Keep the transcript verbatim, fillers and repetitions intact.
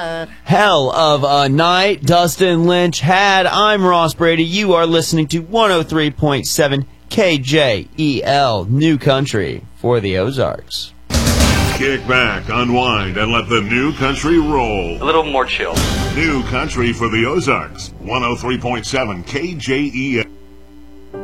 Hell of a night Dustin Lynch had. I'm Ross Brady. You are listening to one oh three point seven K J E L, New Country for the Ozarks. Kick back, unwind, and let the New Country roll. A little more chill. New Country for the Ozarks, one oh three point seven K J E L.